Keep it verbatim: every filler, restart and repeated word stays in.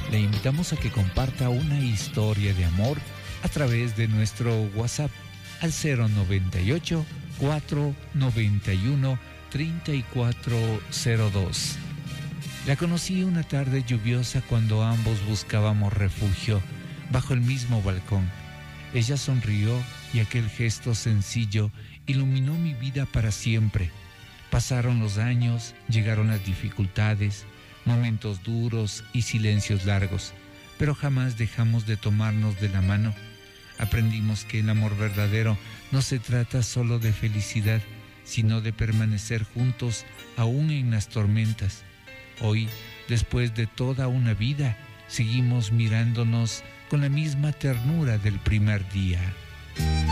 Le invitamos a que comparta una historia de amor a través de nuestro WhatsApp al cero noventa y ocho, cuatrocientos noventa y uno, treinta y cuatro cero dos. La conocí una tarde lluviosa cuando ambos buscábamos refugio bajo el mismo balcón. Ella sonrió y aquel gesto sencillo iluminó mi vida para siempre. Pasaron los años, llegaron las dificultades, momentos duros y silencios largos, pero jamás dejamos de tomarnos de la mano. Aprendimos que el amor verdadero no se trata solo de felicidad, sino de permanecer juntos aún en las tormentas. Hoy, después de toda una vida, seguimos mirándonos con la misma ternura del primer día.